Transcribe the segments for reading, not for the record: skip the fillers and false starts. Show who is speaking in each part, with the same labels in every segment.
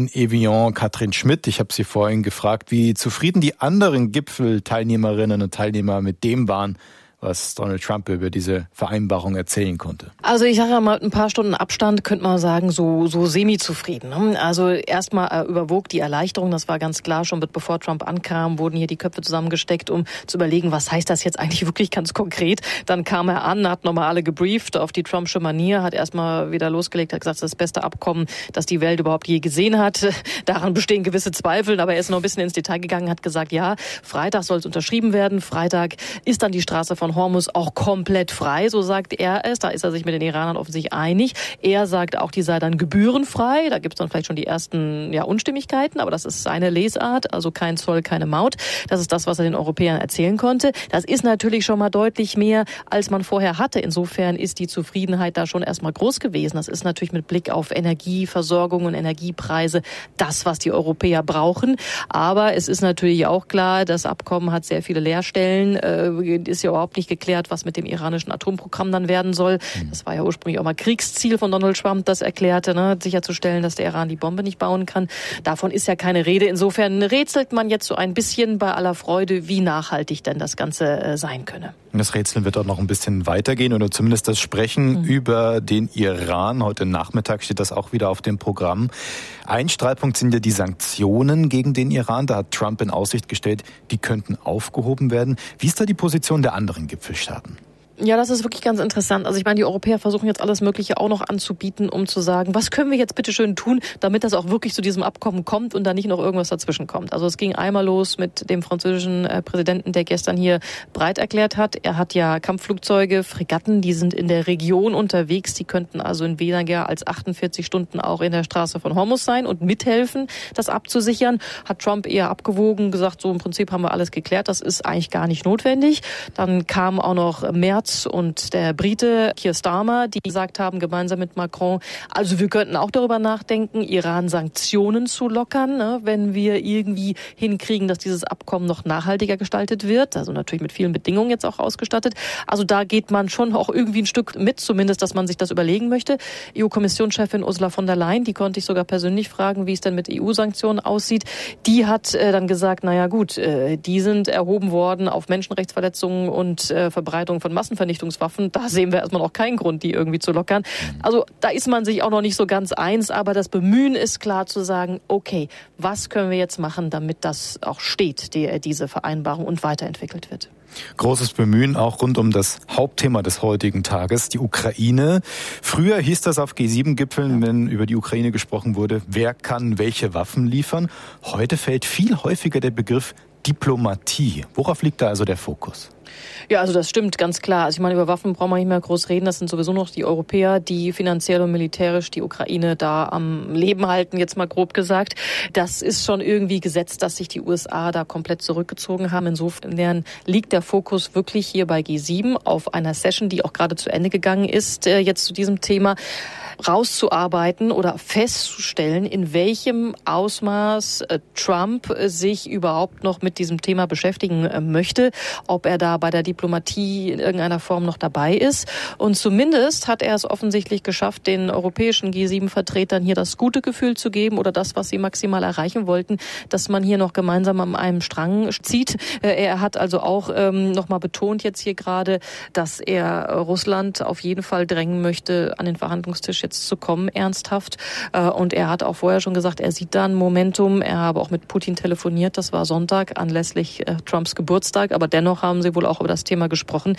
Speaker 1: in Evian Katrin Schmidt. Ich habe Sie vorhin gefragt, wie zufrieden die anderen Gipfelteilnehmerinnen und Teilnehmer mit dem waren, was Donald Trump über diese Vereinbarung erzählen konnte.
Speaker 2: Also ich sage ja mal, ein paar Stunden Abstand könnte man sagen, so semi-zufrieden. Ne? Also erstmal überwog die Erleichterung, das war ganz klar, schon bevor Trump ankam, wurden hier die Köpfe zusammengesteckt, um zu überlegen, was heißt das jetzt eigentlich wirklich ganz konkret. Dann kam er an, hat nochmal alle gebrieft auf die Trumpsche Manier, hat erstmal wieder losgelegt, hat gesagt, das ist das beste Abkommen, das die Welt überhaupt je gesehen hat. Daran bestehen gewisse Zweifel, aber er ist noch ein bisschen ins Detail gegangen, hat gesagt, ja, Freitag soll es unterschrieben werden, Freitag ist dann die Straße von Hormuz auch komplett frei, so sagt er es. Da ist er sich mit den Iranern offensichtlich einig. Er sagt auch, die sei dann gebührenfrei. Da gibt es dann vielleicht schon die ersten Unstimmigkeiten, aber das ist seine Lesart, also kein Zoll, keine Maut. Das ist das, was er den Europäern erzählen konnte. Das ist natürlich schon mal deutlich mehr, als man vorher hatte. Insofern ist die Zufriedenheit da schon erstmal groß gewesen. Das ist natürlich mit Blick auf Energieversorgung und Energiepreise das, was die Europäer brauchen. Aber es ist natürlich auch klar, das Abkommen hat sehr viele Leerstellen, ist ja überhaupt nicht geklärt, was mit dem iranischen Atomprogramm dann werden soll. Das war ja ursprünglich auch mal Kriegsziel von Donald Trump, das erklärte, sicherzustellen, dass der Iran die Bombe nicht bauen kann. Davon ist ja keine Rede. Insofern rätselt man jetzt so ein bisschen bei aller Freude, wie nachhaltig denn das Ganze sein könne.
Speaker 1: Das Rätseln wird auch noch ein bisschen weitergehen oder zumindest das Sprechen über den Iran. Heute Nachmittag steht das auch wieder auf dem Programm. Ein Streitpunkt sind ja die Sanktionen gegen den Iran. Da hat Trump in Aussicht gestellt, die könnten aufgehoben werden. Wie ist da die Position der anderen Gipfelstaaten?
Speaker 2: Ja, das ist wirklich ganz interessant. Also ich meine, die Europäer versuchen jetzt alles Mögliche auch noch anzubieten, um zu sagen, was können wir jetzt bitte schön tun, damit das auch wirklich zu diesem Abkommen kommt und da nicht noch irgendwas dazwischen kommt. Also es ging einmal los mit dem französischen Präsidenten, der gestern hier breit erklärt hat. Er hat ja Kampfflugzeuge, Fregatten, die sind in der Region unterwegs. Die könnten also in weniger als 48 Stunden auch in der Straße von Hormuz sein und mithelfen, das abzusichern. Hat Trump eher abgewogen, gesagt, so im Prinzip haben wir alles geklärt. Das ist eigentlich gar nicht notwendig. Dann kam auch noch Merz und der Brite Keir Starmer, die gesagt haben, gemeinsam mit Macron, also wir könnten auch darüber nachdenken, Iran Sanktionen zu lockern, wenn wir irgendwie hinkriegen, dass dieses Abkommen noch nachhaltiger gestaltet wird. Also natürlich mit vielen Bedingungen jetzt auch ausgestattet. Also da geht man schon auch irgendwie ein Stück mit, zumindest, dass man sich das überlegen möchte. EU-Kommissionschefin Ursula von der Leyen, die konnte ich sogar persönlich fragen, wie es denn mit EU-Sanktionen aussieht. Die hat dann gesagt, naja gut, die sind erhoben worden auf Menschenrechtsverletzungen und Verbreitung von Massenvernichtungswaffen. Da sehen wir erstmal noch keinen Grund, die irgendwie zu lockern. Also da ist man sich auch noch nicht so ganz eins, aber das Bemühen ist klar zu sagen, okay, was können wir jetzt machen, damit das auch steht, diese Vereinbarung und weiterentwickelt wird.
Speaker 1: Großes Bemühen auch rund um das Hauptthema des heutigen Tages, die Ukraine. Früher hieß das auf G7-Gipfeln, wenn über die Ukraine gesprochen wurde, wer kann welche Waffen liefern. Heute fällt viel häufiger der Begriff Diplomatie. Worauf liegt da also der Fokus?
Speaker 2: Ja, also das stimmt ganz klar. Also ich meine, über Waffen brauchen wir nicht mehr groß reden. Das sind sowieso noch die Europäer, die finanziell und militärisch die Ukraine da am Leben halten, jetzt mal grob gesagt. Das ist schon irgendwie gesetzt, dass sich die USA da komplett zurückgezogen haben. Insofern liegt der Fokus wirklich hier bei G7 auf einer Session, die auch gerade zu Ende gegangen ist, jetzt zu diesem Thema rauszuarbeiten oder festzustellen, in welchem Ausmaß Trump sich überhaupt noch mit diesem Thema beschäftigen möchte, ob er da bei der Diplomatie in irgendeiner Form noch dabei ist. Und zumindest hat er es offensichtlich geschafft, den europäischen G7-Vertretern hier das gute Gefühl zu geben oder das, was sie maximal erreichen wollten, dass man hier noch gemeinsam an einem Strang zieht. Er hat also auch nochmal betont jetzt hier gerade, dass er Russland auf jeden Fall drängen möchte, an den Verhandlungstisch jetzt zu kommen, ernsthaft. Und er hat auch vorher schon gesagt, er sieht da ein Momentum. Er habe auch mit Putin telefoniert, das war Sonntag, anlässlich Trumps Geburtstag. Aber dennoch haben sie wohl auch über das Thema gesprochen.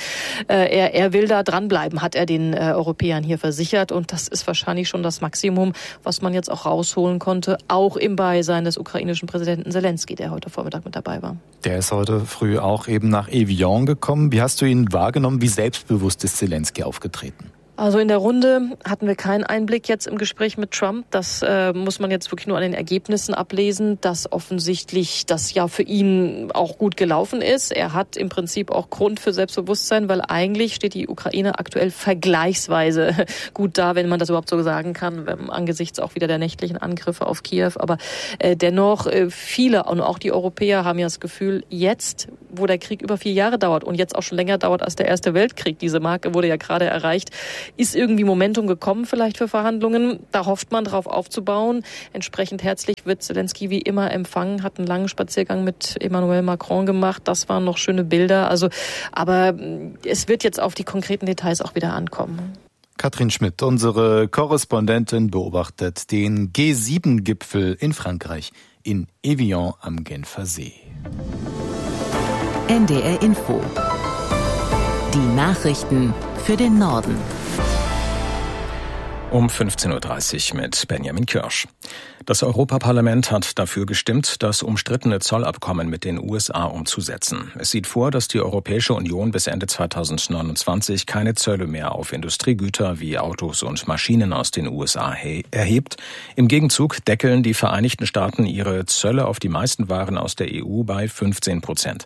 Speaker 2: Er will da dranbleiben, hat er den Europäern hier versichert. Und das ist wahrscheinlich schon das Maximum, was man jetzt auch rausholen konnte, auch im Beisein des ukrainischen Präsidenten Zelensky, der heute Vormittag mit dabei war.
Speaker 1: Der ist heute früh auch eben nach Evian gekommen. Wie hast du ihn wahrgenommen? Wie selbstbewusst ist Zelensky aufgetreten?
Speaker 2: Also in der Runde hatten wir keinen Einblick jetzt im Gespräch mit Trump. Das muss man jetzt wirklich nur an den Ergebnissen ablesen, dass offensichtlich das ja für ihn auch gut gelaufen ist. Er hat im Prinzip auch Grund für Selbstbewusstsein, weil eigentlich steht die Ukraine aktuell vergleichsweise gut da, wenn man das überhaupt so sagen kann, angesichts auch wieder der nächtlichen Angriffe auf Kiew. Aber dennoch, viele und auch die Europäer haben ja das Gefühl, jetzt, wo der Krieg über 4 Jahre dauert und jetzt auch schon länger dauert als der Erste Weltkrieg, diese Marke wurde ja gerade erreicht, ist irgendwie Momentum gekommen vielleicht für Verhandlungen. Da hofft man drauf aufzubauen. Entsprechend herzlich wird Zelensky wie immer empfangen, hat einen langen Spaziergang mit Emmanuel Macron gemacht. Das waren noch schöne Bilder. Aber es wird jetzt auf die konkreten Details auch wieder ankommen.
Speaker 1: Katrin Schmidt, unsere Korrespondentin, beobachtet den G7-Gipfel in Frankreich in Evian am Genfer See.
Speaker 3: NDR Info. Die Nachrichten für den Norden.
Speaker 4: Um 15.30 Uhr mit Benjamin Kirsch. Das Europaparlament hat dafür gestimmt, das umstrittene Zollabkommen mit den USA umzusetzen. Es sieht vor, dass die Europäische Union bis Ende 2029 keine Zölle mehr auf Industriegüter wie Autos und Maschinen aus den USA erhebt. Im Gegenzug deckeln die Vereinigten Staaten ihre Zölle auf die meisten Waren aus der EU bei 15%.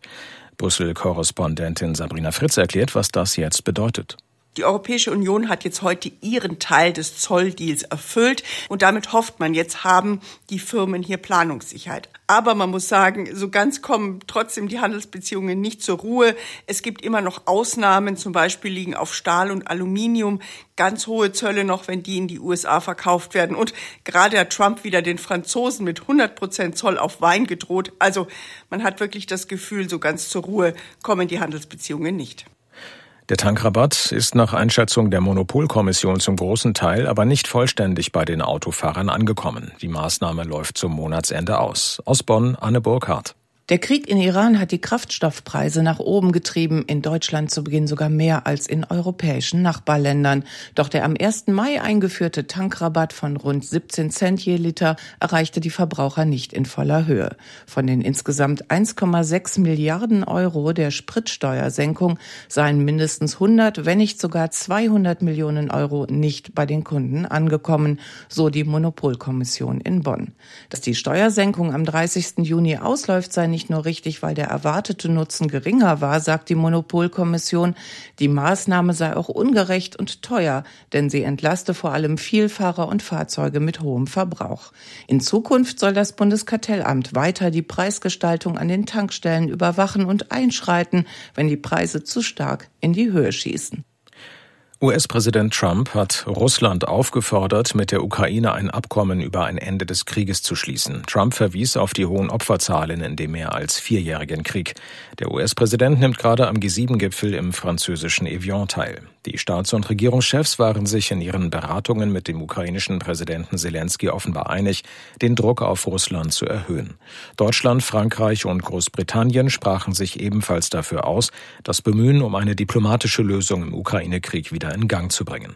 Speaker 4: Brüssel-Korrespondentin Sabrina Fritz erklärt, was das jetzt bedeutet.
Speaker 5: Die Europäische Union hat jetzt heute ihren Teil des Zolldeals erfüllt und damit hofft man, jetzt haben die Firmen hier Planungssicherheit. Aber man muss sagen, so ganz kommen trotzdem die Handelsbeziehungen nicht zur Ruhe. Es gibt immer noch Ausnahmen, zum Beispiel liegen auf Stahl und Aluminium ganz hohe Zölle noch, wenn die in die USA verkauft werden. Und gerade hat Trump wieder den Franzosen mit 100% Zoll auf Wein gedroht. Also man hat wirklich das Gefühl, so ganz zur Ruhe kommen die Handelsbeziehungen nicht.
Speaker 4: Der Tankrabatt ist nach Einschätzung der Monopolkommission zum großen Teil aber nicht vollständig bei den Autofahrern angekommen. Die Maßnahme läuft zum Monatsende aus. Aus Bonn, Anne Burkhardt.
Speaker 6: Der Krieg in Iran hat die Kraftstoffpreise nach oben getrieben, in Deutschland zu Beginn sogar mehr als in europäischen Nachbarländern. Doch der am 1. Mai eingeführte Tankrabatt von rund 17 Cent je Liter erreichte die Verbraucher nicht in voller Höhe. Von den insgesamt 1,6 Milliarden Euro der Spritsteuersenkung seien mindestens 100, wenn nicht sogar 200 Millionen Euro nicht bei den Kunden angekommen, so die Monopolkommission in Bonn. Dass die Steuersenkung am 30. Juni ausläuft, sei nicht nur richtig, weil der erwartete Nutzen geringer war, sagt die Monopolkommission. Die Maßnahme sei auch ungerecht und teuer, denn sie entlaste vor allem Vielfahrer und Fahrzeuge mit hohem Verbrauch. In Zukunft soll das Bundeskartellamt weiter die Preisgestaltung an den Tankstellen überwachen und einschreiten, wenn die Preise zu stark in die Höhe schießen.
Speaker 4: US-Präsident Trump hat Russland aufgefordert, mit der Ukraine ein Abkommen über ein Ende des Krieges zu schließen. Trump verwies auf die hohen Opferzahlen in dem mehr als 4-jährigen Krieg. Der US-Präsident nimmt gerade am G7-Gipfel im französischen Evian teil. Die Staats- und Regierungschefs waren sich in ihren Beratungen mit dem ukrainischen Präsidenten Zelensky offenbar einig, den Druck auf Russland zu erhöhen. Deutschland, Frankreich und Großbritannien sprachen sich ebenfalls dafür aus, das Bemühen um eine diplomatische Lösung im Ukraine-Krieg wieder in Gang zu bringen.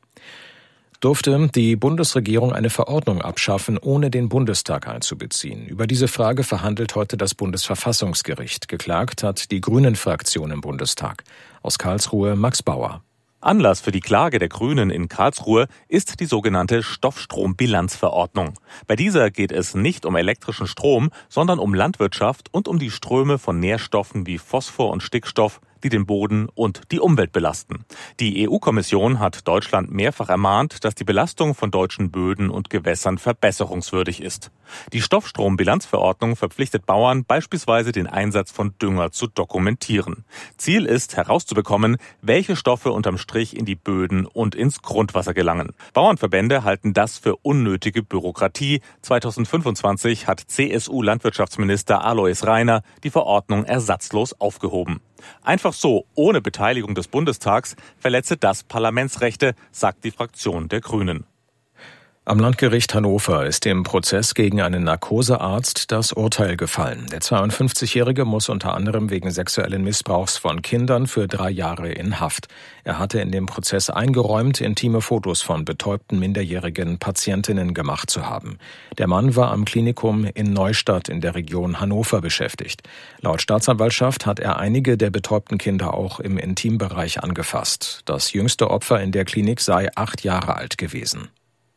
Speaker 4: Durfte die Bundesregierung eine Verordnung abschaffen, ohne den Bundestag einzubeziehen? Über diese Frage verhandelt heute das Bundesverfassungsgericht. Geklagt hat die Grünen-Fraktion im Bundestag. Aus Karlsruhe Max Bauer.
Speaker 7: Anlass für die Klage der Grünen in Karlsruhe ist die sogenannte Stoffstrombilanzverordnung. Bei dieser geht es nicht um elektrischen Strom, sondern um Landwirtschaft und um die Ströme von Nährstoffen wie Phosphor und Stickstoff, die den Boden und die Umwelt belasten. Die EU-Kommission hat Deutschland mehrfach ermahnt, dass die Belastung von deutschen Böden und Gewässern verbesserungswürdig ist. Die Stoffstrombilanzverordnung verpflichtet Bauern, beispielsweise den Einsatz von Dünger zu dokumentieren. Ziel ist, herauszubekommen, welche Stoffe unterm Strich in die Böden und ins Grundwasser gelangen. Bauernverbände halten das für unnötige Bürokratie. 2025 hat CSU-Landwirtschaftsminister Alois Rainer die Verordnung ersatzlos aufgehoben. Einfach so, ohne Beteiligung des Bundestags, verletze das Parlamentsrechte, sagt die Fraktion der Grünen.
Speaker 4: Am Landgericht Hannover ist im Prozess gegen einen Narkosearzt das Urteil gefallen. Der 52-Jährige muss unter anderem wegen sexuellen Missbrauchs von Kindern für 3 Jahre in Haft. Er hatte in dem Prozess eingeräumt, intime Fotos von betäubten minderjährigen Patientinnen gemacht zu haben. Der Mann war am Klinikum in Neustadt in der Region Hannover beschäftigt. Laut Staatsanwaltschaft hat er einige der betäubten Kinder auch im Intimbereich angefasst. Das jüngste Opfer in der Klinik sei 8 Jahre alt gewesen.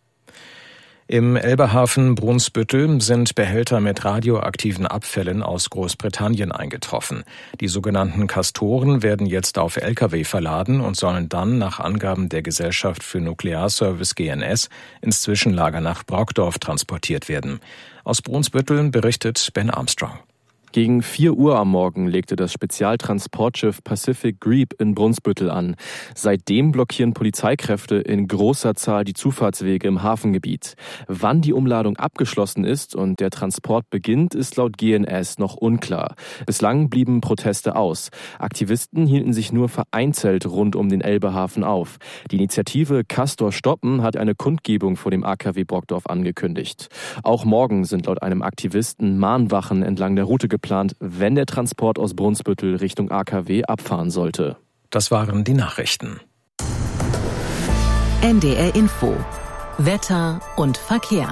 Speaker 4: Im Elbehafen Brunsbüttel sind Behälter mit radioaktiven Abfällen aus Großbritannien eingetroffen. Die sogenannten Castoren werden jetzt auf Lkw verladen und sollen dann nach Angaben der Gesellschaft für Nuklearservice GNS ins Zwischenlager nach Brokdorf transportiert werden. Aus Brunsbüttel berichtet Ben Armstrong.
Speaker 8: Gegen 4 Uhr am Morgen legte das Spezialtransportschiff Pacific Greep in Brunsbüttel an. Seitdem blockieren Polizeikräfte in großer Zahl die Zufahrtswege im Hafengebiet. Wann die Umladung abgeschlossen ist und der Transport beginnt, ist laut GNS noch unklar. Bislang blieben Proteste aus. Aktivisten hielten sich nur vereinzelt rund um den Elbehafen auf. Die Initiative Castor stoppen hat eine Kundgebung vor dem AKW Brockdorf angekündigt. Auch morgen sind laut einem Aktivisten Mahnwachen entlang der Route geplant, wenn der Transport aus Brunsbüttel Richtung AKW abfahren sollte.
Speaker 4: Das waren die Nachrichten.
Speaker 3: NDR Info. Wetter und Verkehr.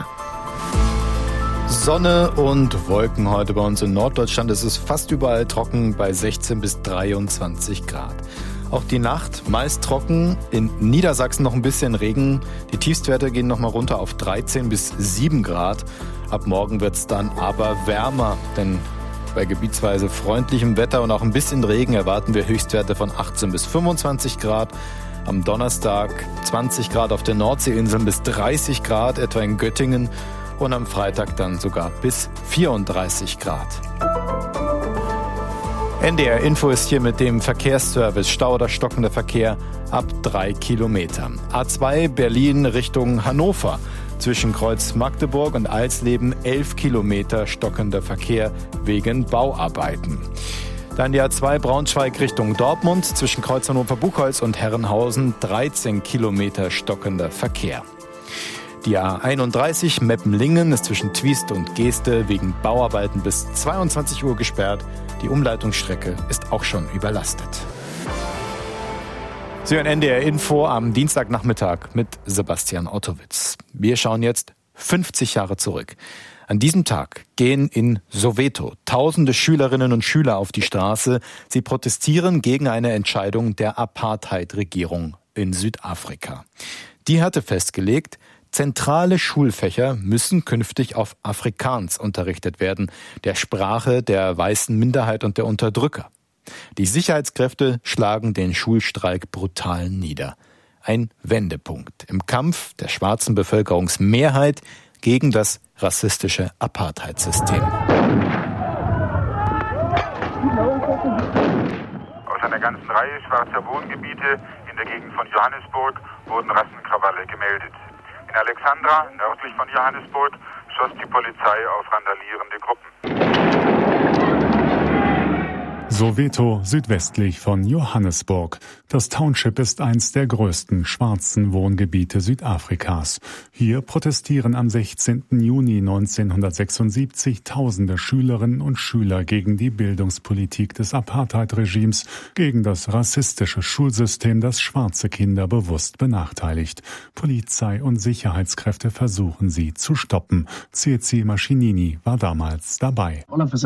Speaker 1: Sonne und Wolken heute bei uns in Norddeutschland. Es ist fast überall trocken bei 16 bis 23 Grad. Auch die Nacht meist trocken, in Niedersachsen noch ein bisschen Regen. Die Tiefstwerte gehen nochmal runter auf 13 bis 7 Grad. Ab morgen wird es dann aber wärmer, denn bei gebietsweise freundlichem Wetter und auch ein bisschen Regen erwarten wir Höchstwerte von 18 bis 25 Grad. Am Donnerstag 20 Grad auf den Nordseeinseln bis 30 Grad, etwa in Göttingen. Und am Freitag dann sogar bis 34 Grad. NDR Info ist hier mit dem Verkehrsservice. Stau oder stockender Verkehr ab 3 Kilometer. A2 Berlin Richtung Hannover. Zwischen Kreuz Magdeburg und Alsleben 11 Kilometer stockender Verkehr wegen Bauarbeiten. Dann die A2 Braunschweig Richtung Dortmund. Zwischen Kreuz Hannover-Buchholz und Herrenhausen 13 Kilometer stockender Verkehr. Die A31 Meppenlingen ist zwischen Twiest und Geeste wegen Bauarbeiten bis 22 Uhr gesperrt. Die Umleitungsstrecke ist auch schon überlastet. Sie hören NDR Info am Dienstagnachmittag mit Sebastian Ottowitz. Wir schauen jetzt 50 Jahre zurück. An diesem Tag gehen in Soweto tausende Schülerinnen und Schüler auf die Straße. Sie protestieren gegen eine Entscheidung der Apartheid-Regierung in Südafrika. Die hatte festgelegt, zentrale Schulfächer müssen künftig auf Afrikaans unterrichtet werden, der Sprache der weißen Minderheit und der Unterdrücker. Die Sicherheitskräfte schlagen den Schulstreik brutal nieder. Ein Wendepunkt im Kampf der schwarzen Bevölkerungsmehrheit gegen das rassistische Apartheid-System.
Speaker 9: Aus einer ganzen Reihe schwarzer Wohngebiete in der Gegend von Johannesburg wurden Rassenkrawalle gemeldet. In Alexandra, nördlich von Johannesburg, schoss die Polizei auf randalierende Gruppen.
Speaker 10: Soweto, südwestlich von Johannesburg. Das Township ist eins der größten schwarzen Wohngebiete Südafrikas. Hier protestieren am 16. Juni 1976 tausende Schülerinnen und Schüler gegen die Bildungspolitik des Apartheid-Regimes, gegen das rassistische Schulsystem, das schwarze Kinder bewusst benachteiligt. Polizei und Sicherheitskräfte versuchen sie zu stoppen. Tsitsi Mashinini war damals dabei.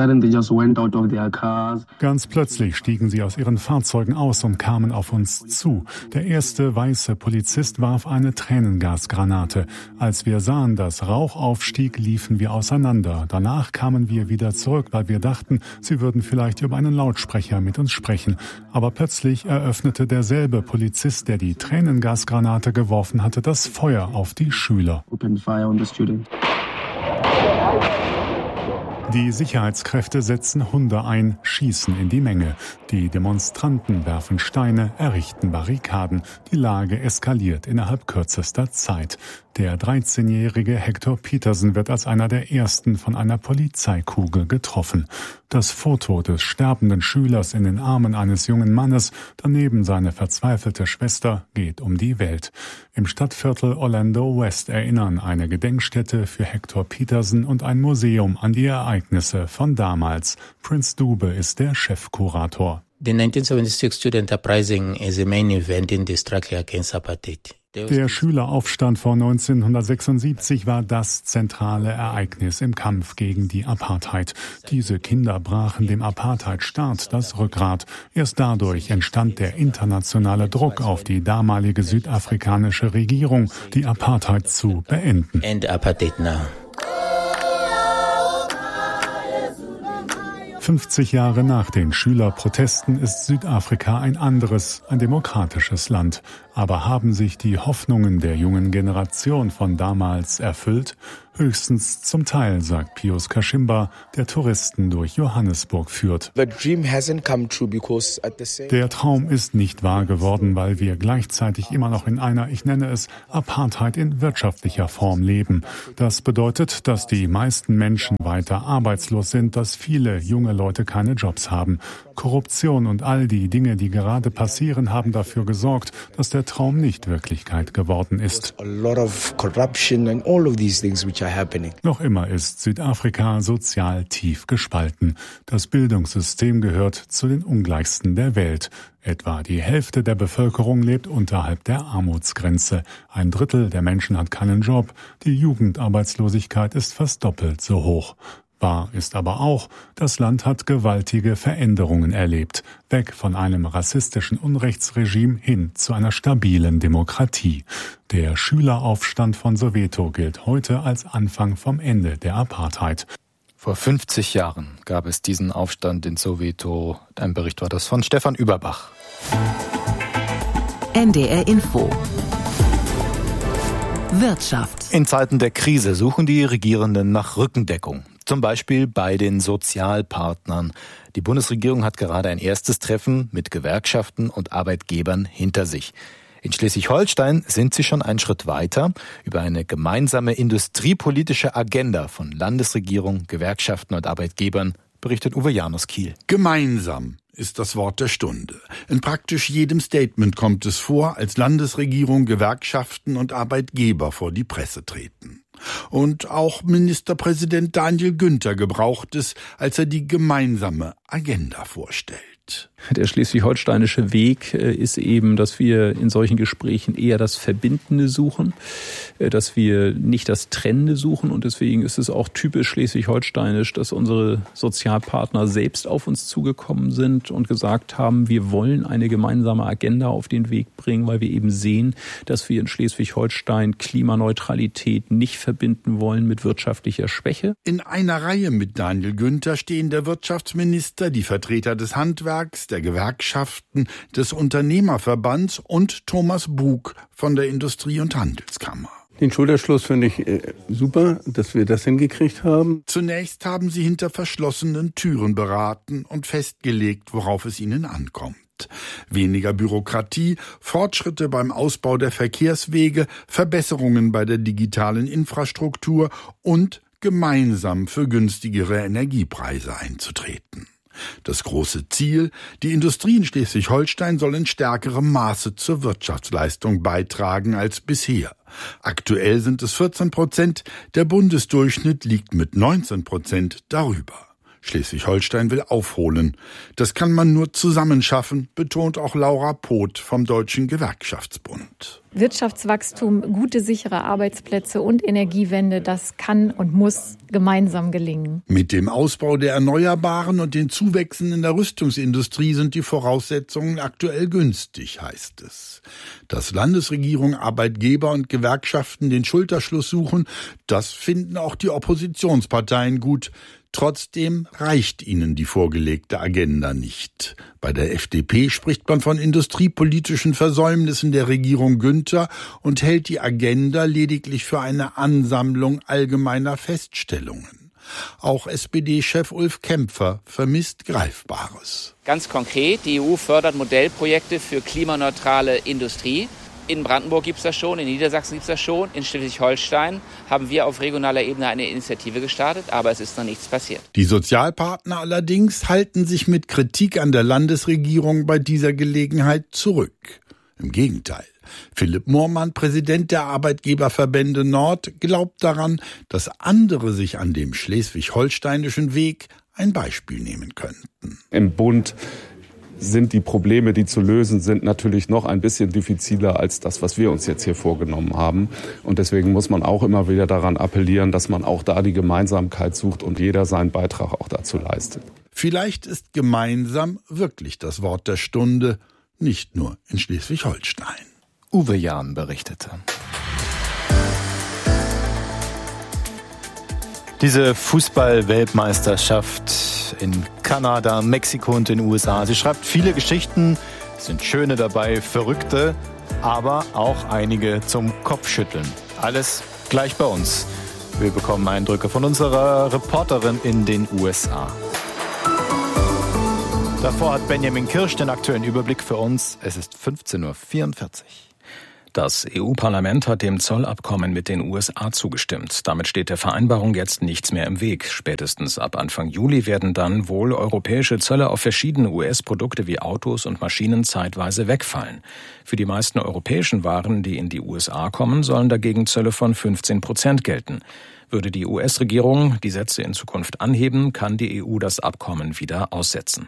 Speaker 10: Ganz plötzlich stiegen sie aus ihren Fahrzeugen aus und kamen auf uns zu. Der erste weiße Polizist warf eine Tränengasgranate. Als wir sahen, dass Rauch aufstieg, liefen wir auseinander. Danach kamen wir wieder zurück, weil wir dachten, sie würden vielleicht über einen Lautsprecher mit uns sprechen. Aber plötzlich eröffnete derselbe Polizist, der die Tränengasgranate geworfen hatte, das Feuer auf die Schüler. Die Sicherheitskräfte setzen Hunde ein, schießen in die Menge. Die Demonstranten werfen Steine, errichten Barrikaden. Die Lage eskaliert innerhalb kürzester Zeit. Der 13-jährige Hector Peterson wird als einer der ersten von einer Polizeikugel getroffen. Das Foto des sterbenden Schülers in den Armen eines jungen Mannes, daneben seine verzweifelte Schwester, geht um die Welt. Im Stadtviertel Orlando West erinnern eine Gedenkstätte für Hector Peterson und ein Museum an die Ereignisse von damals. Prince Dube ist der Chefkurator.
Speaker 11: The 1976 Student Uprising is a main event in the struggle against apartheid.
Speaker 10: Der Schüleraufstand von 1976 war das zentrale Ereignis im Kampf gegen die Apartheid. Diese Kinder brachen dem Apartheidstaat das Rückgrat. Erst dadurch entstand der internationale Druck auf die damalige südafrikanische Regierung, die Apartheid zu beenden.
Speaker 11: End apartheid now.
Speaker 10: 50 Jahre nach den Schülerprotesten ist Südafrika ein anderes, ein demokratisches Land. Aber haben sich die Hoffnungen der jungen Generation von damals erfüllt? Höchstens zum Teil, sagt Pius Kashimba, der Touristen durch Johannesburg führt. Der Traum ist nicht wahr geworden, weil wir gleichzeitig immer noch in einer, ich nenne es, Apartheid in wirtschaftlicher Form leben. Das bedeutet, dass die meisten Menschen weiter arbeitslos sind, dass viele junge Leute keine Jobs haben. Korruption und all die Dinge, die gerade passieren, haben dafür gesorgt, dass der Traum nicht Wirklichkeit geworden ist. Noch immer ist Südafrika sozial tief gespalten. Das Bildungssystem gehört zu den ungleichsten der Welt. Etwa die Hälfte der Bevölkerung lebt unterhalb der Armutsgrenze. 1/3 der Menschen hat keinen Job. Die Jugendarbeitslosigkeit ist fast doppelt so hoch. Wahr ist aber auch, das Land hat gewaltige Veränderungen erlebt. Weg von einem rassistischen Unrechtsregime hin zu einer stabilen Demokratie. Der Schüleraufstand von Soweto gilt heute als Anfang vom Ende der Apartheid.
Speaker 1: Vor 50 Jahren gab es diesen Aufstand in Soweto. Ein Bericht war das von Stefan Überbach.
Speaker 3: NDR Info. Wirtschaft.
Speaker 1: In Zeiten der Krise suchen die Regierenden nach Rückendeckung. Zum Beispiel bei den Sozialpartnern. Die Bundesregierung hat gerade ein erstes Treffen mit Gewerkschaften und Arbeitgebern hinter sich. In Schleswig-Holstein sind sie schon einen Schritt weiter. Über eine gemeinsame industriepolitische Agenda von Landesregierung, Gewerkschaften und Arbeitgebern berichtet Uwe Janus-Kiel.
Speaker 12: Gemeinsam ist das Wort der Stunde. In praktisch jedem Statement kommt es vor, als Landesregierung, Gewerkschaften und Arbeitgeber vor die Presse treten. Und auch Ministerpräsident Daniel Günther gebraucht es, als er die gemeinsame Agenda vorstellt.
Speaker 13: Der schleswig-holsteinische Weg ist eben, dass wir in solchen Gesprächen eher das Verbindende suchen, dass wir nicht das Trennende suchen. Und deswegen ist es auch typisch schleswig-holsteinisch, dass unsere Sozialpartner selbst auf uns zugekommen sind und gesagt haben, wir wollen eine gemeinsame Agenda auf den Weg bringen, weil wir eben sehen, dass wir in Schleswig-Holstein Klimaneutralität nicht verbinden wollen mit wirtschaftlicher Schwäche.
Speaker 12: In einer Reihe mit Daniel Günther stehen der Wirtschaftsminister, die Vertreter des Handwerks, der Gewerkschaften, des Unternehmerverbands und Thomas Bug von der Industrie- und Handelskammer.
Speaker 14: Den Schulterschluss finde ich super, dass wir das hingekriegt haben.
Speaker 12: Zunächst haben sie hinter verschlossenen Türen beraten und festgelegt, worauf es ihnen ankommt. Weniger Bürokratie, Fortschritte beim Ausbau der Verkehrswege, Verbesserungen bei der digitalen Infrastruktur und gemeinsam für günstigere Energiepreise einzutreten. Das große Ziel, die Industrie in Schleswig-Holstein soll in stärkerem Maße zur Wirtschaftsleistung beitragen als bisher. Aktuell sind es 14%, der Bundesdurchschnitt liegt mit 19% darüber. Schleswig-Holstein will aufholen. Das kann man nur zusammen schaffen, betont auch Laura Poth vom Deutschen Gewerkschaftsbund.
Speaker 15: Wirtschaftswachstum, gute, sichere Arbeitsplätze und Energiewende, das kann und muss gemeinsam gelingen.
Speaker 12: Mit dem Ausbau der Erneuerbaren und den Zuwächsen in der Rüstungsindustrie sind die Voraussetzungen aktuell günstig, heißt es. Dass Landesregierung, Arbeitgeber und Gewerkschaften den Schulterschluss suchen, das finden auch die Oppositionsparteien gut. Trotzdem reicht ihnen die vorgelegte Agenda nicht. Bei der FDP spricht man von industriepolitischen Versäumnissen der Regierung Günther und hält die Agenda lediglich für eine Ansammlung allgemeiner Feststellungen. Auch SPD-Chef Ulf Kämpfer vermisst Greifbares.
Speaker 16: Ganz konkret, die EU fördert Modellprojekte für klimaneutrale Industrie. In Brandenburg gibt es das schon, in Niedersachsen gibt es das schon, in Schleswig-Holstein haben wir auf regionaler Ebene eine Initiative gestartet, aber es ist noch nichts passiert.
Speaker 12: Die Sozialpartner allerdings halten sich mit Kritik an der Landesregierung bei dieser Gelegenheit zurück. Im Gegenteil. Philipp Moormann, Präsident der Arbeitgeberverbände Nord, glaubt daran, dass andere sich an dem schleswig-holsteinischen Weg ein Beispiel nehmen könnten.
Speaker 17: Im Bund sind die Probleme, die zu lösen sind, natürlich noch ein bisschen diffiziler als das, was wir uns jetzt hier vorgenommen haben. Und deswegen muss man auch immer wieder daran appellieren, dass man auch da die Gemeinsamkeit sucht und jeder seinen Beitrag auch dazu leistet.
Speaker 12: Vielleicht ist gemeinsam wirklich das Wort der Stunde, nicht nur in Schleswig-Holstein.
Speaker 1: Uwe Jahn berichtete. Diese Fußball-Weltmeisterschaft in Kanada, Mexiko und den USA. Sie schreibt viele Geschichten, es sind schöne dabei, verrückte, aber auch einige zum Kopfschütteln. Alles gleich bei uns. Wir bekommen Eindrücke von unserer Reporterin in den USA. Davor hat Benjamin Kirsch den aktuellen Überblick für uns. Es ist 15:44 Uhr.
Speaker 4: Das EU-Parlament hat dem Zollabkommen mit den USA zugestimmt. Damit steht der Vereinbarung jetzt nichts mehr im Weg. Spätestens ab Anfang Juli werden dann wohl europäische Zölle auf verschiedene US-Produkte wie Autos und Maschinen zeitweise wegfallen. Für die meisten europäischen Waren, die in die USA kommen, sollen dagegen Zölle von 15% gelten. Würde die US-Regierung die Sätze in Zukunft anheben, kann die EU das Abkommen wieder aussetzen.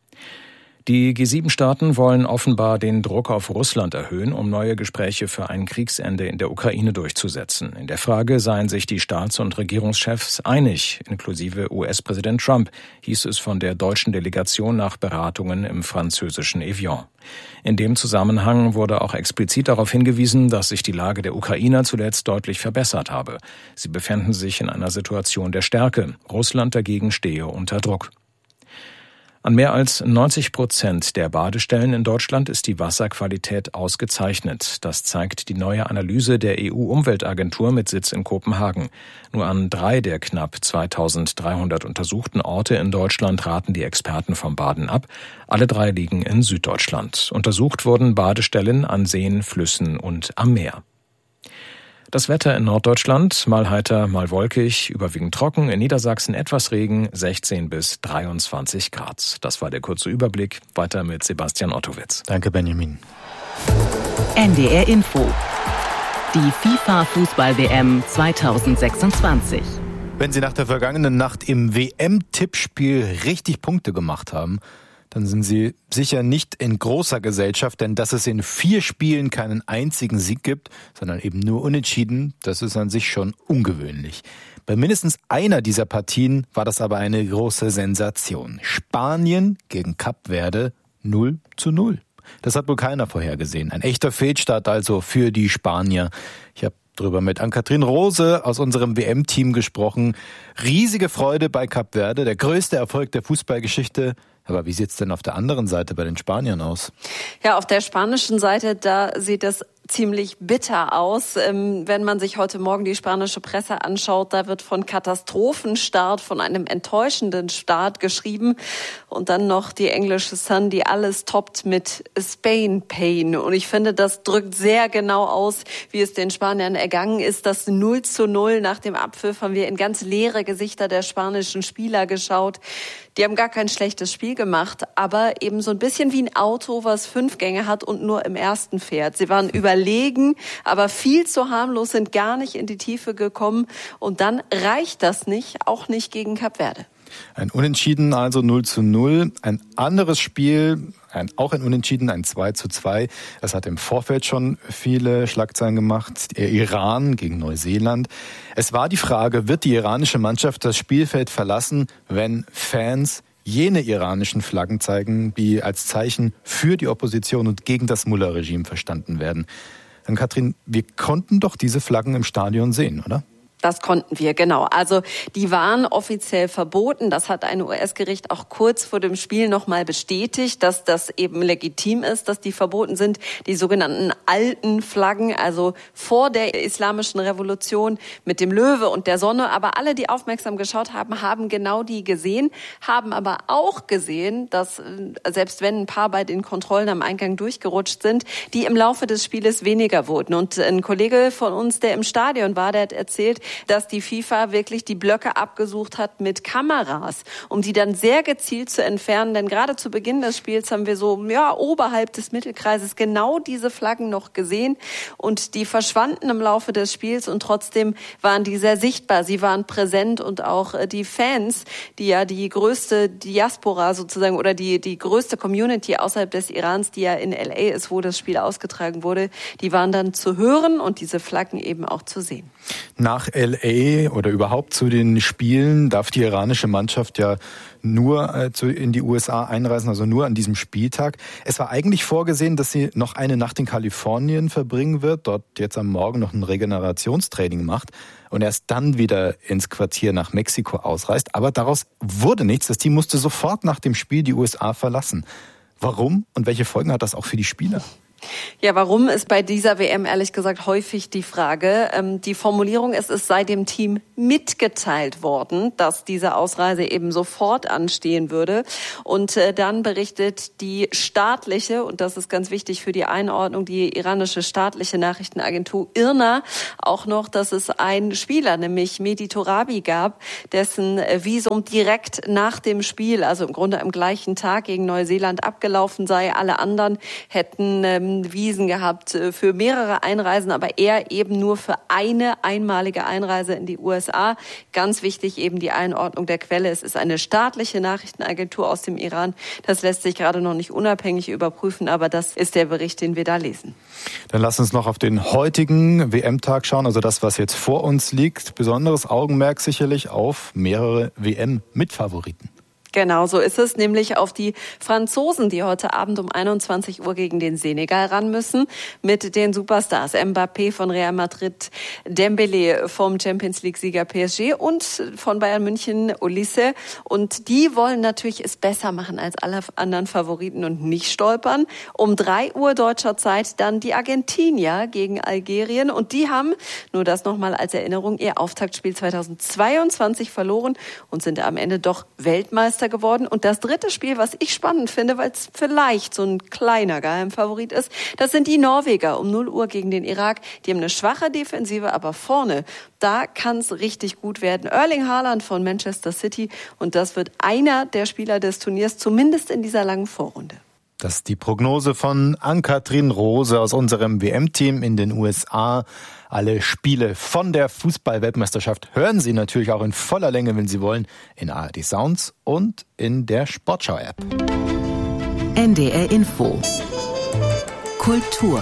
Speaker 4: Die G7-Staaten wollen offenbar den Druck auf Russland erhöhen, um neue Gespräche für ein Kriegsende in der Ukraine durchzusetzen. In der Frage seien sich die Staats- und Regierungschefs einig, inklusive US-Präsident Trump, hieß es von der deutschen Delegation nach Beratungen im französischen Evian. In dem Zusammenhang wurde auch explizit darauf hingewiesen, dass sich die Lage der Ukrainer zuletzt deutlich verbessert habe. Sie befänden sich in einer Situation der Stärke. Russland dagegen stehe unter Druck. An mehr als 90% der Badestellen in Deutschland ist die Wasserqualität ausgezeichnet. Das zeigt die neue Analyse der EU-Umweltagentur mit Sitz in Kopenhagen. Nur an 3 der knapp 2300 untersuchten Orte in Deutschland raten die Experten vom Baden ab. Alle 3 liegen in Süddeutschland. Untersucht wurden Badestellen an Seen, Flüssen und am Meer. Das Wetter in Norddeutschland, mal heiter, mal wolkig, überwiegend trocken, in Niedersachsen etwas Regen, 16 bis 23 Grad. Das war der kurze Überblick. Weiter mit Sebastian Ottowitz.
Speaker 1: Danke, Benjamin.
Speaker 3: NDR Info. Die FIFA-Fußball-WM 2026.
Speaker 1: Wenn Sie nach der vergangenen Nacht im WM-Tippspiel richtig Punkte gemacht haben, dann sind Sie sicher nicht in großer Gesellschaft, denn dass es in 4 Spielen keinen einzigen Sieg gibt, sondern eben nur Unentschieden, das ist an sich schon ungewöhnlich. Bei mindestens einer dieser Partien war das aber eine große Sensation. Spanien gegen Kap Verde 0:0. Das hat wohl keiner vorhergesehen. Ein echter Fehlstart also für die Spanier. Ich habe drüber mit Ann-Kathrin Rose aus unserem WM-Team gesprochen. Riesige Freude bei Kap Verde, der größte Erfolg der Fußballgeschichte. Aber wie sieht's denn auf der anderen Seite bei den Spaniern aus?
Speaker 18: Ja, auf der spanischen Seite, da sieht es ziemlich bitter aus. Wenn man sich heute Morgen die spanische Presse anschaut, da wird von Katastrophenstart, von einem enttäuschenden Start geschrieben. Und dann noch die englische Sun, die alles toppt mit Spain Pain. Und ich finde, das drückt sehr genau aus, wie es den Spaniern ergangen ist. Das 0:0 nach dem Abpfiff haben wir in ganz leere Gesichter der spanischen Spieler geschaut. Die haben gar kein schlechtes Spiel gemacht, aber eben so ein bisschen wie ein Auto, was 5 Gänge hat und nur im ersten fährt. Sie waren überlegen, aber viel zu harmlos, sind gar nicht in die Tiefe gekommen. Und dann reicht das nicht, auch nicht gegen Kap Verde.
Speaker 1: Ein Unentschieden, also 0:0. Ein anderes Spiel, auch ein Unentschieden, ein 2:2. Das hat im Vorfeld schon viele Schlagzeilen gemacht. Der Iran gegen Neuseeland. Es war die Frage, wird die iranische Mannschaft das Spielfeld verlassen, wenn Fans jene iranischen Flaggen zeigen, die als Zeichen für die Opposition und gegen das Mullah-Regime verstanden werden. Dann Katrin, wir konnten doch diese Flaggen im Stadion sehen, oder?
Speaker 18: Das konnten wir, genau. Also die waren offiziell verboten. Das hat ein US-Gericht auch kurz vor dem Spiel nochmal bestätigt, dass das eben legitim ist, dass die verboten sind. Die sogenannten alten Flaggen, also vor der islamischen Revolution mit dem Löwe und der Sonne. Aber alle, die aufmerksam geschaut haben, haben genau die gesehen, haben aber auch gesehen, dass selbst wenn ein paar bei den Kontrollen am Eingang durchgerutscht sind, die im Laufe des Spieles weniger wurden. Und ein Kollege von uns, der im Stadion war, der hat erzählt, dass die FIFA wirklich die Blöcke abgesucht hat mit Kameras, um die dann sehr gezielt zu entfernen. Denn gerade zu Beginn des Spiels haben wir so oberhalb des Mittelkreises genau diese Flaggen noch gesehen. Und die verschwanden im Laufe des Spiels und trotzdem waren die sehr sichtbar. Sie waren präsent und auch die Fans, die ja die größte Diaspora sozusagen oder die größte Community außerhalb des Irans, die ja in LA ist, wo das Spiel ausgetragen wurde, die waren dann zu hören und diese Flaggen eben auch zu sehen.
Speaker 1: Nach LA oder überhaupt zu den Spielen darf die iranische Mannschaft ja nur in die USA einreisen, also nur an diesem Spieltag. Es war eigentlich vorgesehen, dass sie noch eine Nacht in Kalifornien verbringen wird, dort jetzt am Morgen noch ein Regenerationstraining macht und erst dann wieder ins Quartier nach Mexiko ausreist. Aber daraus wurde nichts. Das Team musste sofort nach dem Spiel die USA verlassen. Warum und welche Folgen hat das auch für die Spieler?
Speaker 18: Ja, warum ist bei dieser WM ehrlich gesagt häufig die Frage. Die Formulierung ist, es sei dem Team mitgeteilt worden, dass diese Ausreise eben sofort anstehen würde. Und dann berichtet die staatliche, und das ist ganz wichtig für die Einordnung, die iranische staatliche Nachrichtenagentur IRNA auch noch, dass es einen Spieler, nämlich Mehdi Torabi, gab, dessen Visum direkt nach dem Spiel, also im Grunde am gleichen Tag gegen Neuseeland abgelaufen sei. Alle anderen hätten Visen gehabt für mehrere Einreisen, aber er eben nur für eine einmalige Einreise in die USA. Ganz wichtig eben die Einordnung der Quelle. Es ist eine staatliche Nachrichtenagentur aus dem Iran. Das lässt sich gerade noch nicht unabhängig überprüfen, aber das ist der Bericht, den wir da lesen.
Speaker 1: Dann lass uns noch auf den heutigen WM-Tag schauen, also das, was jetzt vor uns liegt. Besonderes Augenmerk sicherlich auf mehrere WM-Mitfavoriten.
Speaker 18: Genau, so ist es, nämlich auf die Franzosen, die heute Abend um 21 Uhr gegen den Senegal ran müssen, mit den Superstars Mbappé von Real Madrid, Dembélé vom Champions-League-Sieger PSG und von Bayern München Olise. Und die wollen natürlich es besser machen als alle anderen Favoriten und nicht stolpern. Um 3 Uhr deutscher Zeit dann die Argentinier gegen Algerien. Und die haben, nur das nochmal als Erinnerung, ihr Auftaktspiel 2022 verloren und sind am Ende doch Weltmeister geworden. Und das dritte Spiel, was ich spannend finde, weil es vielleicht so ein kleiner Geheimfavorit ist, das sind die Norweger um 0 Uhr gegen den Irak. Die haben eine schwache Defensive, aber vorne, da kann es richtig gut werden. Erling Haaland von Manchester City, und das wird einer der Spieler des Turniers, zumindest in dieser langen Vorrunde.
Speaker 1: Das ist die Prognose von Ann-Kathrin Rose aus unserem WM-Team in den USA. Alle Spiele von der Fußball-Weltmeisterschaft hören Sie natürlich auch in voller Länge, wenn Sie wollen, in ARD Sounds und in der Sportschau-App.
Speaker 3: NDR Info. Kultur.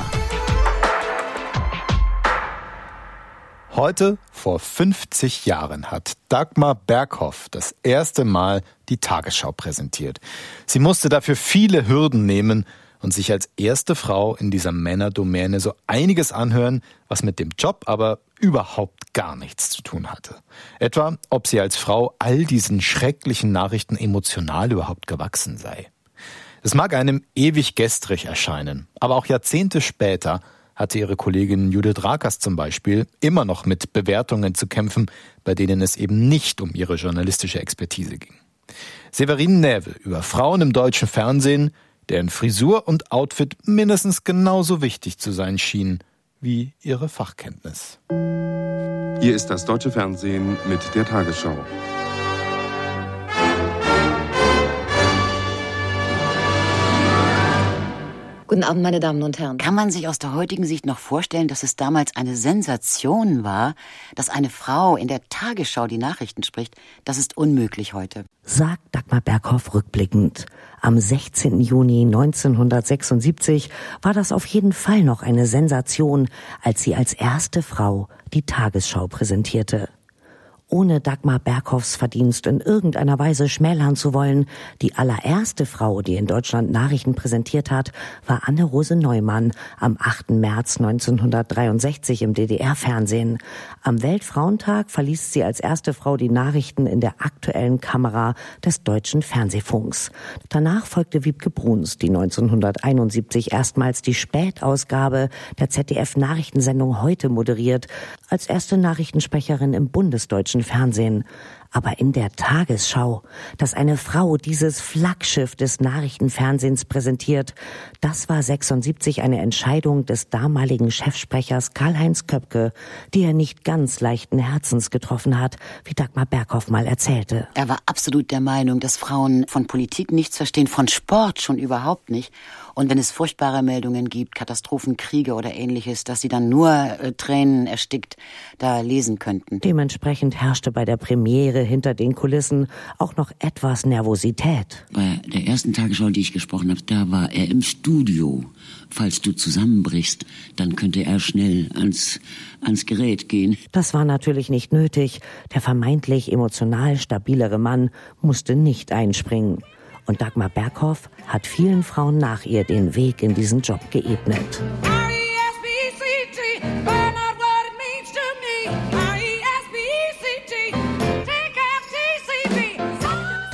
Speaker 1: Heute vor 50 Jahren hat Dagmar Berghoff das erste Mal die Tagesschau präsentiert. Sie musste dafür viele Hürden nehmen und sich als erste Frau in dieser Männerdomäne so einiges anhören, was mit dem Job aber überhaupt gar nichts zu tun hatte. Etwa, ob sie als Frau all diesen schrecklichen Nachrichten emotional überhaupt gewachsen sei. Es mag einem ewig gestrig erscheinen, aber auch Jahrzehnte später hatte ihre Kollegin Judith Rakers zum Beispiel immer noch mit Bewertungen zu kämpfen, bei denen es eben nicht um ihre journalistische Expertise ging. Severine Näwe über Frauen im deutschen Fernsehen, deren Frisur und Outfit mindestens genauso wichtig zu sein schienen wie ihre Fachkenntnis.
Speaker 19: Hier ist das deutsche Fernsehen mit der Tagesschau.
Speaker 20: Guten Abend, meine Damen und Herren. Kann man sich aus der heutigen Sicht noch vorstellen, dass es damals eine Sensation war, dass eine Frau in der Tagesschau die Nachrichten spricht? Das ist unmöglich heute.
Speaker 21: Sagt Dagmar Berghoff rückblickend. Am 16. Juni 1976 war das auf jeden Fall noch eine Sensation, als sie als erste Frau die Tagesschau präsentierte. Ohne Dagmar Berghoffs Verdienst in irgendeiner Weise schmälern zu wollen, die allererste Frau, die in Deutschland Nachrichten präsentiert hat, war Anne-Rose Neumann am 8. März 1963 im DDR-Fernsehen. Am Weltfrauentag verließ sie als erste Frau die Nachrichten in der aktuellen Kamera des Deutschen Fernsehfunks. Danach folgte Wiebke Bruns, die 1971 erstmals die Spätausgabe der ZDF-Nachrichtensendung Heute moderiert, als erste Nachrichtensprecherin im bundesdeutschen Fernsehen. Aber in der Tagesschau, dass eine Frau dieses Flaggschiff des Nachrichtenfernsehens präsentiert, das war 76 eine Entscheidung des damaligen Chefsprechers Karl-Heinz Köpke, die er nicht ganz leichten Herzens getroffen hat, wie Dagmar Berghoff mal erzählte.
Speaker 20: Er war absolut der Meinung, dass Frauen von Politik nichts verstehen, von Sport schon überhaupt nicht. Und wenn es furchtbare Meldungen gibt, Katastrophen, Kriege oder Ähnliches, dass sie dann nur Tränen erstickt da lesen könnten.
Speaker 21: Dementsprechend herrschte bei der Premiere hinter den Kulissen auch noch etwas Nervosität.
Speaker 22: Bei der ersten Tagesschau, die ich gesprochen habe, da war er im Studio. Falls du zusammenbrichst, dann könnte er schnell ans Gerät gehen.
Speaker 21: Das war natürlich nicht nötig. Der vermeintlich emotional stabilere Mann musste nicht einspringen. Und Dagmar Berghoff hat vielen Frauen nach ihr den Weg in diesen Job geebnet.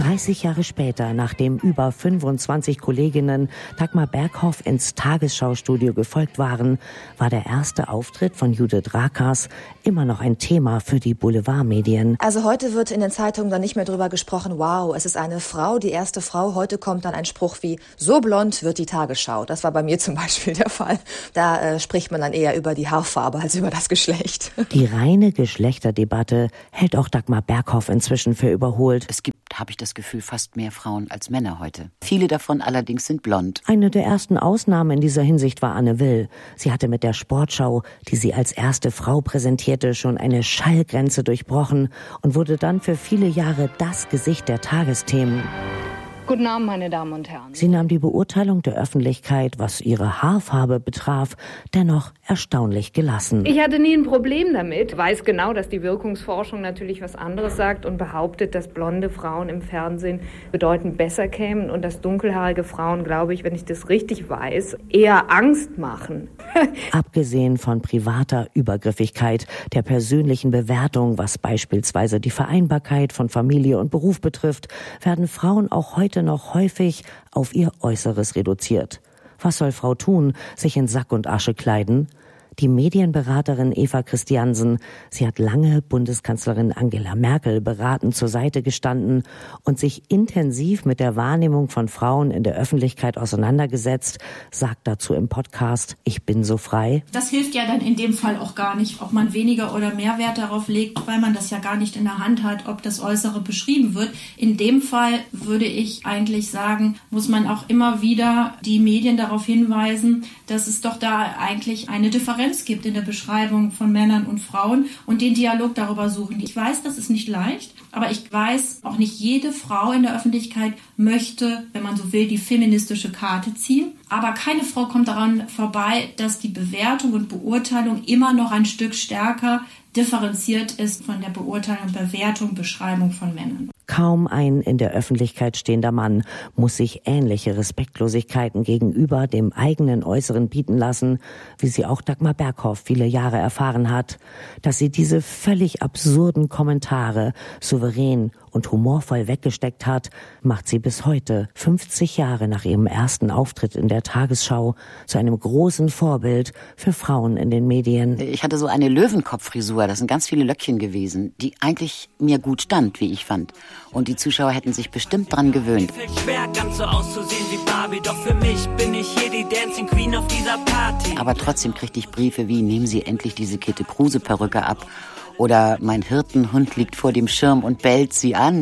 Speaker 21: 30 Jahre später, nachdem über 25 Kolleginnen Dagmar Berghoff ins Tagesschau-Studio gefolgt waren, war der erste Auftritt von Judith Rakers immer noch ein Thema für die Boulevardmedien.
Speaker 2: Also heute wird in den Zeitungen dann nicht mehr drüber gesprochen, wow, es ist eine Frau, die erste Frau. Heute kommt dann ein Spruch wie, so blond wird die Tagesschau. Das war bei mir zum Beispiel der Fall. Da spricht man dann eher über die Haarfarbe als über das Geschlecht.
Speaker 21: Die reine Geschlechterdebatte hält auch Dagmar Berghoff inzwischen für überholt.
Speaker 20: Es gibt, habe ich das Gefühl, fast mehr Frauen als Männer heute. Viele davon allerdings sind blond.
Speaker 21: Eine der ersten Ausnahmen in dieser Hinsicht war Anne Will. Sie hatte mit der Sportschau, die sie als erste Frau präsentierte, schon eine Schallgrenze durchbrochen und wurde dann für viele Jahre das Gesicht der Tagesthemen.
Speaker 5: Guten Abend, meine Damen und Herren.
Speaker 21: Sie nahm die Beurteilung der Öffentlichkeit, was ihre Haarfarbe betraf, dennoch erstaunlich gelassen.
Speaker 5: Ich hatte nie ein Problem damit. Ich weiß genau, dass die Wirkungsforschung natürlich was anderes sagt und behauptet, dass blonde Frauen im Fernsehen bedeutend besser kämen und dass dunkelhaarige Frauen, glaube ich, wenn ich das richtig weiß, eher Angst machen.
Speaker 21: Abgesehen von privater Übergriffigkeit, der persönlichen Bewertung, was beispielsweise die Vereinbarkeit von Familie und Beruf betrifft, werden Frauen auch heute noch häufig auf ihr Äußeres reduziert. Was soll Frau tun? Sich in Sack und Asche kleiden? Die Medienberaterin Eva Christiansen, sie hat lange Bundeskanzlerin Angela Merkel beratend zur Seite gestanden und sich intensiv mit der Wahrnehmung von Frauen in der Öffentlichkeit auseinandergesetzt, sagt dazu im Podcast Ich bin so frei.
Speaker 23: Das hilft ja dann in dem Fall auch gar nicht, ob man weniger oder mehr Wert darauf legt, weil man das ja gar nicht in der Hand hat, ob das Äußere beschrieben wird. In dem Fall würde ich eigentlich sagen, muss man auch immer wieder die Medien darauf hinweisen, dass es doch da eigentlich eine Differenz gibt in der Beschreibung von Männern und Frauen und den Dialog darüber suchen. Ich weiß, das ist nicht leicht, aber ich weiß, auch nicht jede Frau in der Öffentlichkeit möchte, wenn man so will, die feministische Karte ziehen. Aber keine Frau kommt daran vorbei, dass die Bewertung und Beurteilung immer noch ein Stück stärker differenziert ist von der Beurteilung, Bewertung, Beschreibung von Männern.
Speaker 21: Kaum ein in der Öffentlichkeit stehender Mann muss sich ähnliche Respektlosigkeiten gegenüber dem eigenen Äußeren bieten lassen, wie sie auch Dagmar Berghoff viele Jahre erfahren hat. Dass sie diese völlig absurden Kommentare souverän und humorvoll weggesteckt hat, macht sie bis heute, 50 Jahre nach ihrem ersten Auftritt in der Tagesschau, zu einem großen Vorbild für Frauen in den Medien.
Speaker 20: Ich hatte so eine Löwenkopffrisur, das sind ganz viele Löckchen gewesen, die eigentlich mir gut stand, wie ich fand. Und die Zuschauer hätten sich bestimmt dran gewöhnt.
Speaker 24: Schwer, ganz so auszusehen wie Barbie, doch für mich bin ich hier die Dancing Queen auf dieser Party.
Speaker 20: Aber trotzdem kriegte ich Briefe wie, nehmen Sie endlich diese Käthe Kruse-Perücke ab. Oder mein Hirtenhund liegt vor dem Schirm und bellt Sie an.